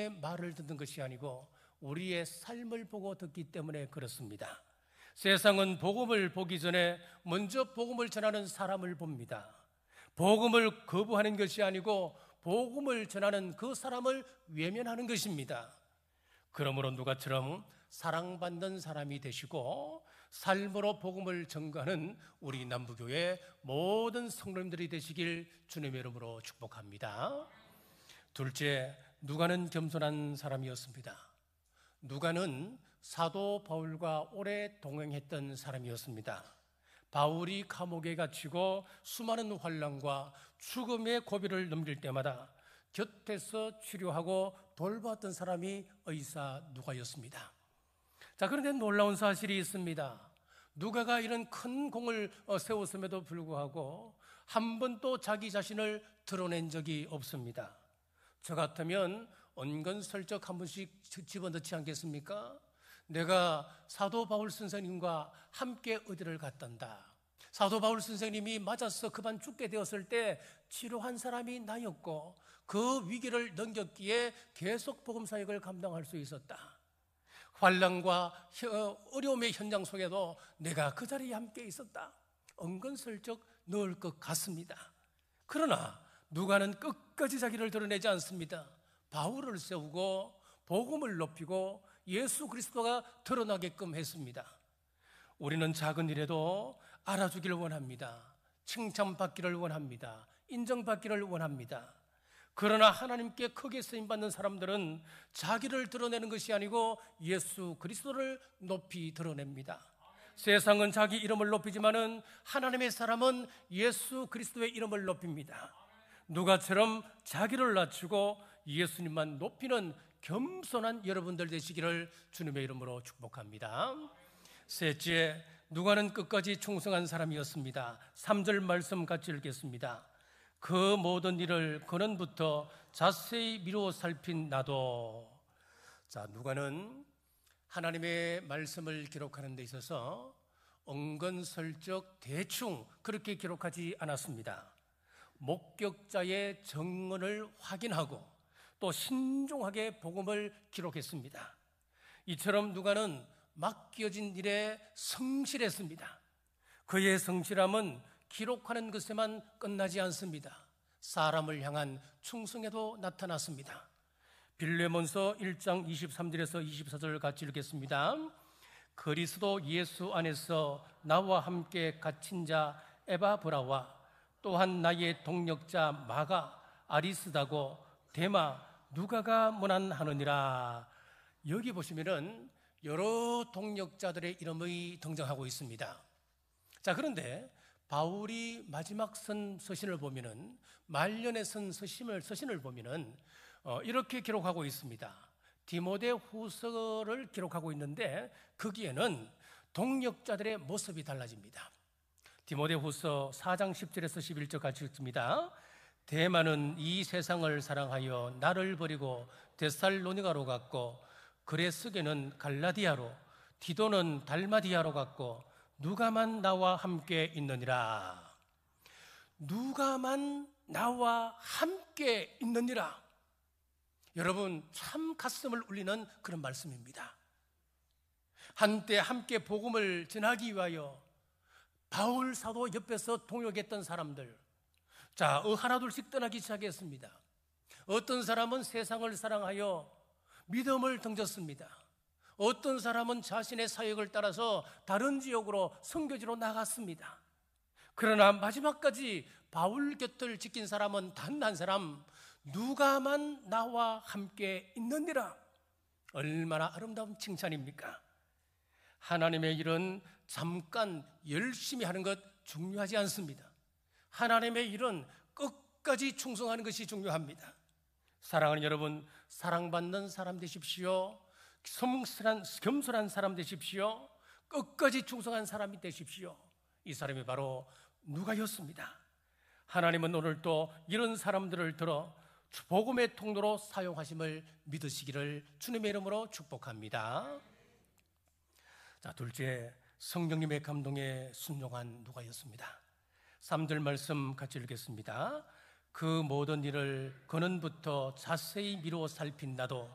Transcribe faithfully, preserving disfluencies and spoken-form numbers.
사람의 말을 듣는 것이 아니고 우리의 삶을 보고 듣기 때문에 그렇습니다. 세상은 복음을 보기 전에 먼저 복음을 전하는 사람을 봅니다. 복음을 거부하는 것이 아니고 복음을 전하는 그 사람을 외면하는 것입니다. 그러므로 누가처럼 사랑받는 사람이 되시고 삶으로 복음을 전가하는 우리 남부교회 모든 성도님들이 되시길 주님의 이름으로 축복합니다. 둘째, 누가는 겸손한 사람이었습니다. 누가는 사도 바울과 오래 동행했던 사람이었습니다. 바울이 감옥에 갇히고 수많은 환난과 죽음의 고비를 넘길 때마다 곁에서 치료하고 돌봤던 사람이 의사 누가였습니다. 자, 그런데 놀라운 사실이 있습니다. 누가가 이런 큰 공을 세웠음에도 불구하고 한 번도 자기 자신을 드러낸 적이 없습니다. 저 같으면 은근슬쩍 한 번씩 집어넣지 않겠습니까? 내가 사도 바울 선생님과 함께 어디를 갔단다. 사도 바울 선생님이 맞아서 그만 죽게 되었을 때 치료한 사람이 나였고 그 위기를 넘겼기에 계속 복음 사역을 감당할 수 있었다. 환난과 어려움의 현장 속에도 내가 그 자리에 함께 있었다. 은근슬쩍 넣을 것 같습니다. 그러나 누가는 끝까지 자기를 드러내지 않습니다. 바울을 세우고 복음을 높이고 예수 그리스도가 드러나게끔 했습니다. 우리는 작은 일에도 알아주기를 원합니다. 칭찬받기를 원합니다. 인정받기를 원합니다. 그러나 하나님께 크게 쓰임받는 사람들은 자기를 드러내는 것이 아니고 예수 그리스도를 높이 드러냅니다. 세상은 자기 이름을 높이지만은 하나님의 사람은 예수 그리스도의 이름을 높입니다. 누가처럼 자기를 낮추고 예수님만 높이는 겸손한 여러분들 되시기를 주님의 이름으로 축복합니다. 셋째, 누가는 끝까지 충성한 사람이었습니다. 삼 절 말씀 같이 읽겠습니다. 그 모든 일을 근원부터 자세히 미루어 살핀 나도. 자, 누가는 하나님의 말씀을 기록하는 데 있어서 은근슬쩍 대충 그렇게 기록하지 않았습니다. 목격자의 증언을 확인하고 또 신중하게 복음을 기록했습니다. 이처럼 누가는 맡겨진 일에 성실했습니다. 그의 성실함은 기록하는 것에만 끝나지 않습니다. 사람을 향한 충성에도 나타났습니다. 빌레몬서 일 장 이십삼 절에서 이십사 절 같이 읽겠습니다. 그리스도 예수 안에서 나와 함께 갇힌 자 에바브라와 또한 나의 동력자 마가 아리스다고 데마 누가가 문안하느니라. 여기 보시면은 여러 동력자들의 이름이 등장하고 있습니다. 자, 그런데 바울이 마지막 쓴 서신을 보면은 말년에 쓴 서신을 서신을 보면은 어, 이렇게 기록하고 있습니다. 디모데 후서를 기록하고 있는데 거기에는 동력자들의 모습이 달라집니다. 디모데 후서 사 장 십 절에서 십일 절 같이 읽습니다. 데마는 이 세상을 사랑하여 나를 버리고 데살로니가로 갔고 그레스게는 갈라디아로 디도는 달마디아로 갔고 누가만 나와 함께 있느니라. 누가만 나와 함께 있느니라. 여러분, 참 가슴을 울리는 그런 말씀입니다. 한때 함께 복음을 전하기 위하여 바울 사도 옆에서 동역했던 사람들, 자, 어 하나둘씩 떠나기 시작했습니다. 어떤 사람은 세상을 사랑하여 믿음을 던졌습니다. 어떤 사람은 자신의 사역을 따라서 다른 지역으로 선교지로 나갔습니다. 그러나 마지막까지 바울 곁을 지킨 사람은 단 한 사람, 누가만 나와 함께 있느니라. 얼마나 아름다운 칭찬입니까? 하나님의 일은 잠깐 열심히 하는 것 중요하지 않습니다. 하나님의 일은 끝까지 충성하는 것이 중요합니다. 사랑하는 여러분, 사랑받는 사람 되십시오. 성실한, 겸손한 사람 되십시오. 끝까지 충성한 사람이 되십시오. 이 사람이 바로 누가였습니다. 하나님은 오늘 또 이런 사람들을 들어 복음의 통로로 사용하심을 믿으시기를 주님의 이름으로 축복합니다. 자, 둘째, 성령님의 감동에 순종한 누가였습니다. 삼 절 말씀 같이 읽겠습니다. 그 모든 일을 근원부터 자세히 미루어 살핀 나도